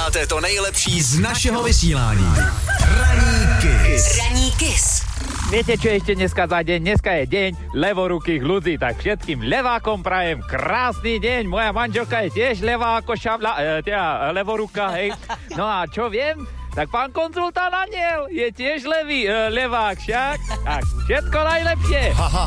posloucháte to nejlepší z našeho vysílání. Ranní Kiss. Viete, čo ešte dneska za deň? Dneska je deň levorukých ľudí, tak všetkým levákom prajem krásny deň. Moja manželka je tiež levá ako levoruka, hej. No a čo viem? Tak pán konzultant Aniel je tiež levák, však? Tak, všetko najlepšie.